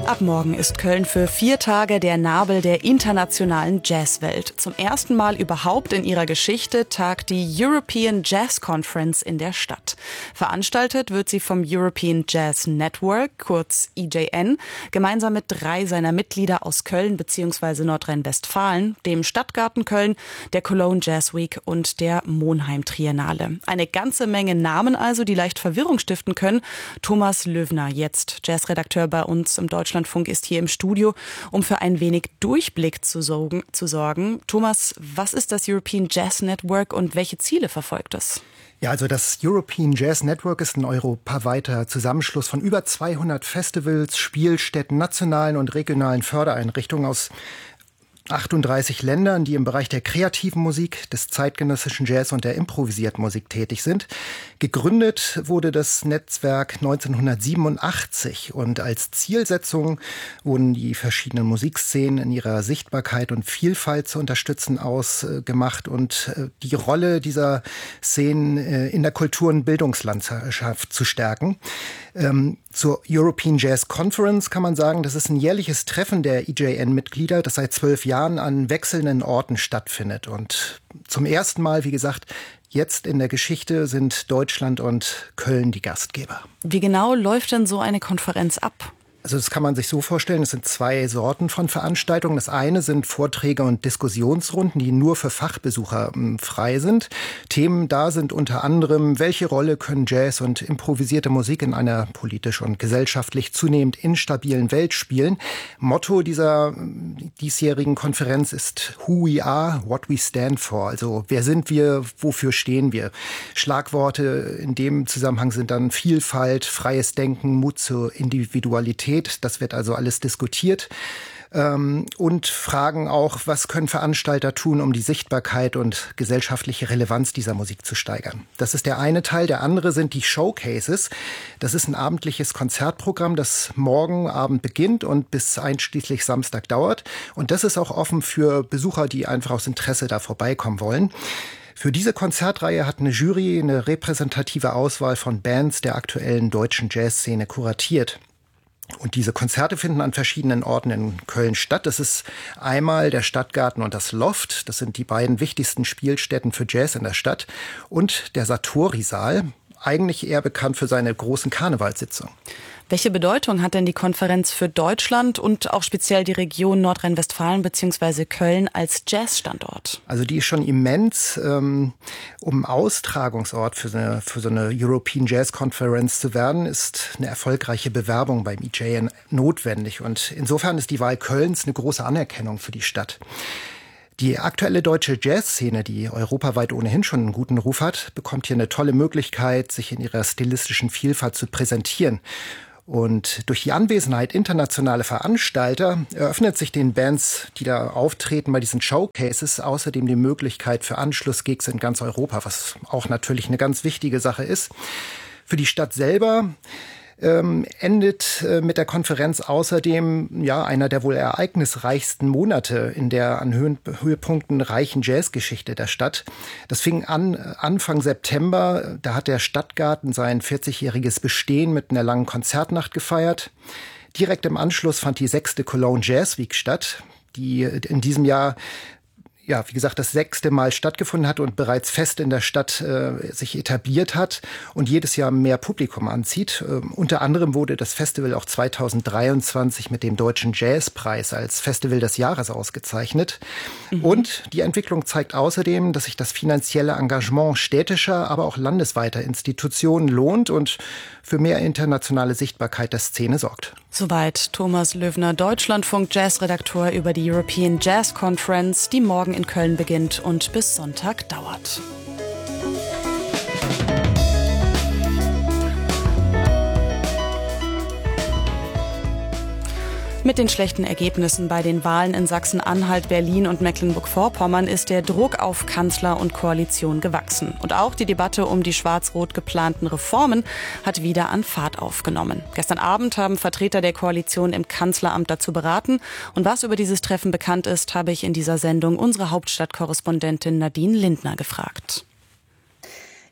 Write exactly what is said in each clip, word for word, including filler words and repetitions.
Ab morgen ist Köln für vier Tage der Nabel der internationalen Jazzwelt. Zum ersten Mal überhaupt in ihrer Geschichte tagt die European Jazz Conference in der Stadt. Veranstaltet wird sie vom European Jazz Network, kurz E J N, gemeinsam mit drei seiner Mitglieder aus Köln bzw. Nordrhein-Westfalen, dem Stadtgarten Köln, der Cologne Jazz Week und der Monheim Triennale. Eine ganze Menge Namen also, die leicht Verwirrung stiften können. Thomas Löwner, jetzt Jazzredakteur bei uns im Deutschlandfunk, ist hier im Studio, um für ein wenig Durchblick zu sorgen, zu sorgen. Thomas, was ist das European Jazz Network und welche Ziele verfolgt es? Ja, also das European Jazz Network ist ein europaweiter Zusammenschluss von über zweihundert Festivals, Spielstätten, nationalen und regionalen Fördereinrichtungen aus achtunddreißig Ländern, die im Bereich der kreativen Musik, des zeitgenössischen Jazz und der improvisierten Musik tätig sind. Gegründet wurde das Netzwerk neunzehnhundertsiebenundachtzig und als Zielsetzung wurden die verschiedenen Musikszenen in ihrer Sichtbarkeit und Vielfalt zu unterstützen ausgemacht und die Rolle dieser Szenen in der Kultur- und Bildungslandschaft zu stärken. Ähm, zur European Jazz Conference kann man sagen, das ist ein jährliches Treffen der E J N-Mitglieder, das seit zwölf Jahren an wechselnden Orten stattfindet. Und zum ersten Mal, wie gesagt, jetzt in der Geschichte sind Deutschland und Köln die Gastgeber. Wie genau läuft denn so eine Konferenz ab? Also das kann man sich so vorstellen, es sind zwei Sorten von Veranstaltungen. Das eine sind Vorträge und Diskussionsrunden, die nur für Fachbesucher m, frei sind. Themen da sind unter anderem, welche Rolle können Jazz und improvisierte Musik in einer politisch und gesellschaftlich zunehmend instabilen Welt spielen. Motto dieser diesjährigen Konferenz ist Who we are, what we stand for. Also wer sind wir, wofür stehen wir? Schlagworte in dem Zusammenhang sind dann Vielfalt, freies Denken, Mut zur Individualität. Das wird also alles diskutiert. Und fragen auch, was können Veranstalter tun, um die Sichtbarkeit und gesellschaftliche Relevanz dieser Musik zu steigern. Das ist der eine Teil. Der andere sind die Showcases. Das ist ein abendliches Konzertprogramm, das morgen Abend beginnt und bis einschließlich Samstag dauert. Und das ist auch offen für Besucher, die einfach aus Interesse da vorbeikommen wollen. Für diese Konzertreihe hat eine Jury eine repräsentative Auswahl von Bands der aktuellen deutschen Jazzszene kuratiert. Und diese Konzerte finden an verschiedenen Orten in Köln statt. Das ist einmal der Stadtgarten und das Loft. Das sind die beiden wichtigsten Spielstätten für Jazz in der Stadt. Und der Satori-Saal, eigentlich eher bekannt für seine großen Karnevalssitzungen. Welche Bedeutung hat denn die Konferenz für Deutschland und auch speziell die Region Nordrhein-Westfalen bzw. Köln als Jazzstandort? Also die ist schon immens. Ähm, um Austragungsort für so, eine, für so eine European Jazz Conference zu werden, ist eine erfolgreiche Bewerbung beim E J N notwendig. Und insofern ist die Wahl Kölns eine große Anerkennung für die Stadt. Die aktuelle deutsche Jazzszene, die europaweit ohnehin schon einen guten Ruf hat, bekommt hier eine tolle Möglichkeit, sich in ihrer stilistischen Vielfalt zu präsentieren. Und durch die Anwesenheit internationaler Veranstalter eröffnet sich den Bands, die da auftreten bei diesen Showcases, außerdem die Möglichkeit für Anschlussgigs in ganz Europa, was auch natürlich eine ganz wichtige Sache ist. Für die Stadt selber Ähm, endet äh, mit der Konferenz außerdem ja einer der wohl ereignisreichsten Monate in der an Höhen, Höhepunkten reichen Jazzgeschichte der Stadt. Das fing an Anfang September, da hat der Stadtgarten sein vierzigjähriges Bestehen mit einer langen Konzertnacht gefeiert. Direkt im Anschluss fand die sechste Cologne Jazz Week statt, die in diesem Jahr ja, wie gesagt, das sechste Mal stattgefunden hat und bereits fest in der Stadt äh, sich etabliert hat und jedes Jahr mehr Publikum anzieht. Äh, unter anderem wurde das Festival auch zweitausenddreiundzwanzig mit dem Deutschen Jazzpreis als Festival des Jahres ausgezeichnet. Mhm. Und die Entwicklung zeigt außerdem, dass sich das finanzielle Engagement städtischer, aber auch landesweiter Institutionen lohnt und für mehr internationale Sichtbarkeit der Szene sorgt. Soweit Thomas Löwner, Deutschlandfunk Jazzredakteur über die European Jazz Conference, die morgen in Köln beginnt und bis Sonntag dauert. Mit den schlechten Ergebnissen bei den Wahlen in Sachsen-Anhalt, Berlin und Mecklenburg-Vorpommern ist der Druck auf Kanzler und Koalition gewachsen. Und auch die Debatte um die schwarz-rot geplanten Reformen hat wieder an Fahrt aufgenommen. Gestern Abend haben Vertreter der Koalition im Kanzleramt dazu beraten. Und was über dieses Treffen bekannt ist, habe ich in dieser Sendung unsere Hauptstadtkorrespondentin Nadine Lindner gefragt.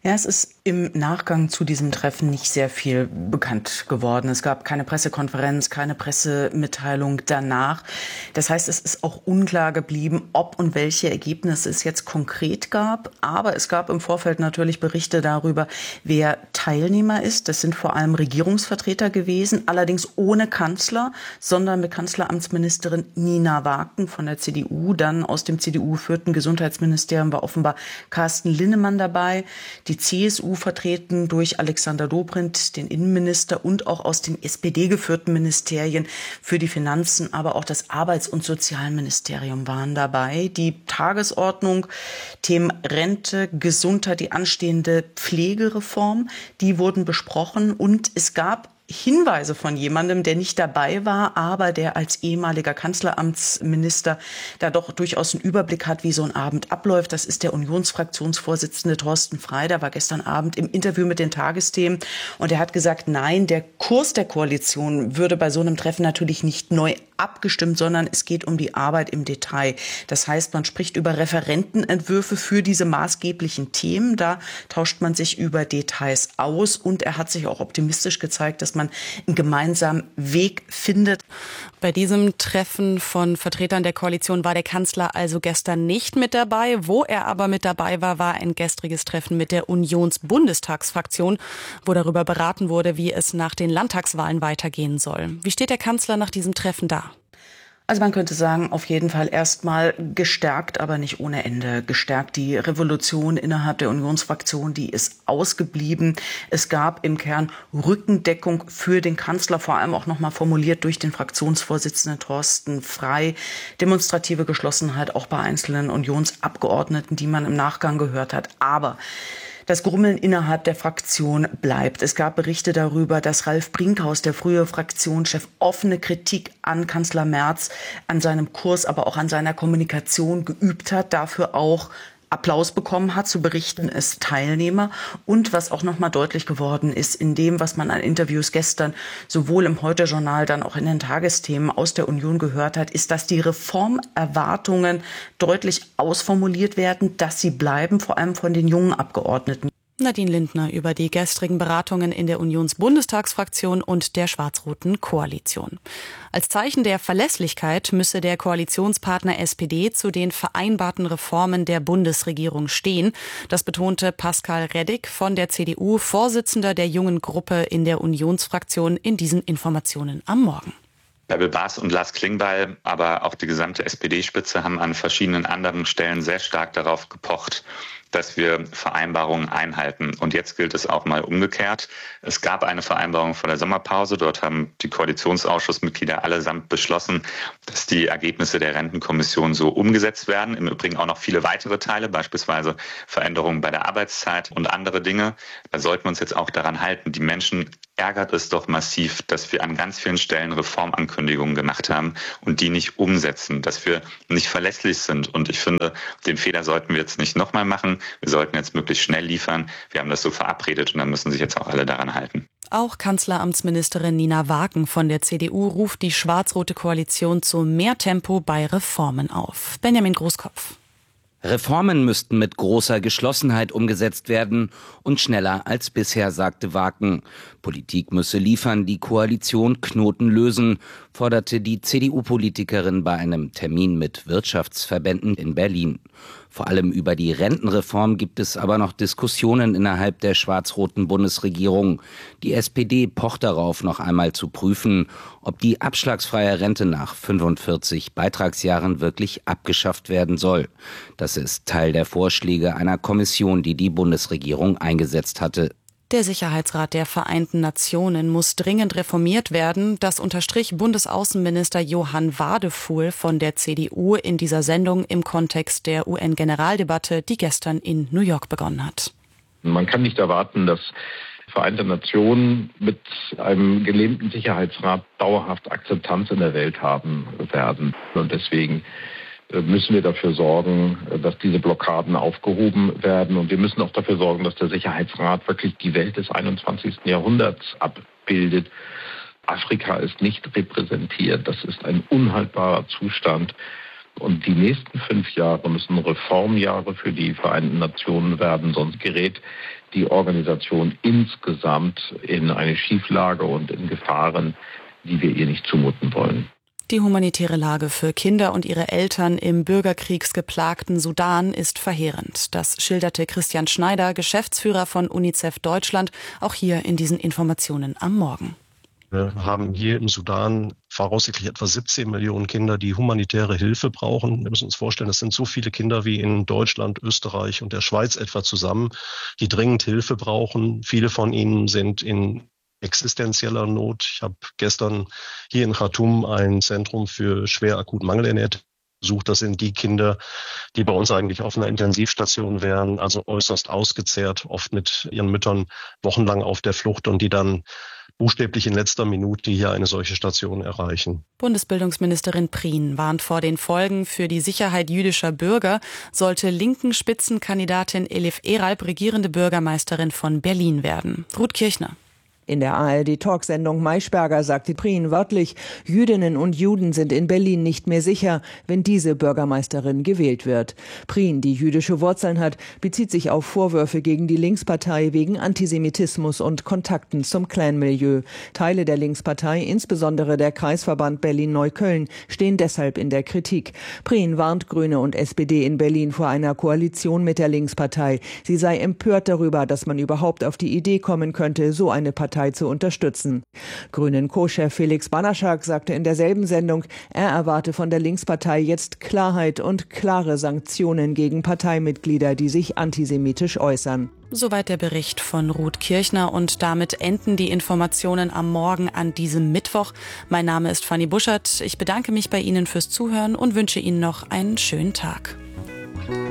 Ja, es ist im Nachgang zu diesem Treffen nicht sehr viel bekannt geworden. Es gab keine Pressekonferenz, keine Pressemitteilung danach. Das heißt, es ist auch unklar geblieben, ob und welche Ergebnisse es jetzt konkret gab. Aber es gab im Vorfeld natürlich Berichte darüber, wer Teilnehmer ist. Das sind vor allem Regierungsvertreter gewesen, allerdings ohne Kanzler, sondern mit Kanzleramtsministerin Nina Wagen von der C D U. Dann aus dem C D U-geführten Gesundheitsministerium war offenbar Carsten Linnemann dabei. Die C S U vertreten durch Alexander Dobrindt, den Innenminister, und auch aus den S P D-geführten Ministerien für die Finanzen, aber auch das Arbeits- und Sozialministerium waren dabei. Die Tagesordnung, Themen Rente, Gesundheit, die anstehende Pflegereform, die wurden besprochen, und es gab Hinweise von jemandem, der nicht dabei war, aber der als ehemaliger Kanzleramtsminister da doch durchaus einen Überblick hat, wie so ein Abend abläuft. Das ist der Unionsfraktionsvorsitzende Thorsten Frey. Der war gestern Abend im Interview mit den Tagesthemen und er hat gesagt, nein, der Kurs der Koalition würde bei so einem Treffen natürlich nicht neu abgestimmt, sondern es geht um die Arbeit im Detail. Das heißt, man spricht über Referentenentwürfe für diese maßgeblichen Themen. Da tauscht man sich über Details aus, und er hat sich auch optimistisch gezeigt, dass man einen gemeinsamen Weg findet. Bei diesem Treffen von Vertretern der Koalition war der Kanzler also gestern nicht mit dabei. Wo er aber mit dabei war, war ein gestriges Treffen mit der Unions-Bundestagsfraktion, wo darüber beraten wurde, wie es nach den Landtagswahlen weitergehen soll. Wie steht der Kanzler nach diesem Treffen da? Also man könnte sagen, auf jeden Fall erstmal gestärkt, aber nicht ohne Ende. Gestärkt, die Revolution innerhalb der Unionsfraktion, die ist ausgeblieben. Es gab im Kern Rückendeckung für den Kanzler, vor allem auch nochmal formuliert durch den Fraktionsvorsitzenden Thorsten Frey. Demonstrative Geschlossenheit auch bei einzelnen Unionsabgeordneten, die man im Nachgang gehört hat. Aber das Grummeln innerhalb der Fraktion bleibt. Es gab Berichte darüber, dass Ralf Brinkhaus, der frühere Fraktionschef, offene Kritik an Kanzler Merz, an seinem Kurs, aber auch an seiner Kommunikation geübt hat, dafür auch Applaus bekommen hat, zu berichten es Teilnehmer. Und was auch nochmal deutlich geworden ist, in dem, was man an Interviews gestern sowohl im Heute-Journal, dann auch in den Tagesthemen aus der Union gehört hat, ist, dass die Reformerwartungen deutlich ausformuliert werden, dass sie bleiben, vor allem von den jungen Abgeordneten. Nadine Lindner über die gestrigen Beratungen in der Unionsbundestagsfraktion und der schwarz-roten Koalition. Als Zeichen der Verlässlichkeit müsse der Koalitionspartner S P D zu den vereinbarten Reformen der Bundesregierung stehen. Das betonte Pascal Reddick von der C D U, Vorsitzender der jungen Gruppe in der Unionsfraktion, in diesen Informationen am Morgen. Bärbel Baas und Lars Klingbeil, aber auch die gesamte S P D-Spitze haben an verschiedenen anderen Stellen sehr stark darauf gepocht, dass wir Vereinbarungen einhalten. Und jetzt gilt es auch mal umgekehrt. Es gab eine Vereinbarung vor der Sommerpause. Dort haben die Koalitionsausschussmitglieder allesamt beschlossen, dass die Ergebnisse der Rentenkommission so umgesetzt werden. Im Übrigen auch noch viele weitere Teile, beispielsweise Veränderungen bei der Arbeitszeit und andere Dinge. Da sollten wir uns jetzt auch daran halten. Die Menschen ärgert es doch massiv, dass wir an ganz vielen Stellen Reformankündigungen gemacht haben und die nicht umsetzen, dass wir nicht verlässlich sind. Und ich finde, den Fehler sollten wir jetzt nicht nochmal machen. Wir sollten jetzt möglichst schnell liefern. Wir haben das so verabredet und dann müssen sich jetzt auch alle daran halten. Auch Kanzleramtsministerin Nina Wagen von der C D U ruft die schwarz-rote Koalition zu mehr Tempo bei Reformen auf. Benjamin Großkopf. Reformen müssten mit großer Geschlossenheit umgesetzt werden und schneller als bisher, sagte Wagen. Politik müsse liefern, die Koalition Knoten lösen, forderte die C D U-Politikerin bei einem Termin mit Wirtschaftsverbänden in Berlin. Vor allem über die Rentenreform gibt es aber noch Diskussionen innerhalb der schwarz-roten Bundesregierung. Die S P D pocht darauf, noch einmal zu prüfen, ob die abschlagsfreie Rente nach fünfundvierzig Beitragsjahren wirklich abgeschafft werden soll. Das ist Teil der Vorschläge einer Kommission, die die Bundesregierung eingesetzt hatte. Der Sicherheitsrat der Vereinten Nationen muss dringend reformiert werden. Das unterstrich Bundesaußenminister Johann Wadefuhl von der C D U in dieser Sendung im Kontext der U N-Generaldebatte, die gestern in New York begonnen hat. Man kann nicht erwarten, dass Vereinte Nationen mit einem gelähmten Sicherheitsrat dauerhaft Akzeptanz in der Welt haben werden. Und deswegen müssen wir dafür sorgen, dass diese Blockaden aufgehoben werden. Und wir müssen auch dafür sorgen, dass der Sicherheitsrat wirklich die Welt des einundzwanzigsten Jahrhunderts abbildet. Afrika ist nicht repräsentiert. Das ist ein unhaltbarer Zustand. Und die nächsten fünf Jahre müssen Reformjahre für die Vereinten Nationen werden, sonst gerät die Organisation insgesamt in eine Schieflage und in Gefahren, die wir ihr nicht zumuten wollen. Die humanitäre Lage für Kinder und ihre Eltern im bürgerkriegsgeplagten Sudan ist verheerend. Das schilderte Christian Schneider, Geschäftsführer von UNICEF Deutschland, auch hier in diesen Informationen am Morgen. Wir haben hier im Sudan voraussichtlich etwa siebzehn Millionen Kinder, die humanitäre Hilfe brauchen. Wir müssen uns vorstellen, das sind so viele Kinder wie in Deutschland, Österreich und der Schweiz etwa zusammen, die dringend Hilfe brauchen. Viele von ihnen sind in existenzieller Not. Ich habe gestern hier in Khartoum ein Zentrum für schwer akut Mangelernährte besucht. Das sind die Kinder, die bei uns eigentlich auf einer Intensivstation wären, also äußerst ausgezehrt, oft mit ihren Müttern wochenlang auf der Flucht und die dann buchstäblich in letzter Minute hier eine solche Station erreichen. Bundesbildungsministerin Prien warnt vor den Folgen für die Sicherheit jüdischer Bürger, sollte linken Spitzenkandidatin Elif Eralp regierende Bürgermeisterin von Berlin werden. Ruth Kirchner. In der A R D-Talksendung Maischberger sagte Prien wörtlich, Jüdinnen und Juden sind in Berlin nicht mehr sicher, wenn diese Bürgermeisterin gewählt wird. Prien, die jüdische Wurzeln hat, bezieht sich auf Vorwürfe gegen die Linkspartei wegen Antisemitismus und Kontakten zum Clanmilieu. Teile der Linkspartei, insbesondere der Kreisverband Berlin-Neukölln, stehen deshalb in der Kritik. Prien warnt Grüne und S P D in Berlin vor einer Koalition mit der Linkspartei. Sie sei empört darüber, dass man überhaupt auf die Idee kommen könnte, so eine Partei zu unterstützen. Grünen Co-Chef Felix Banaschak sagte in derselben Sendung, er erwarte von der Linkspartei jetzt Klarheit und klare Sanktionen gegen Parteimitglieder, die sich antisemitisch äußern. Soweit der Bericht von Ruth Kirchner und damit enden die Informationen am Morgen an diesem Mittwoch. Mein Name ist Fanny Buschert. Ich bedanke mich bei Ihnen fürs Zuhören und wünsche Ihnen noch einen schönen Tag.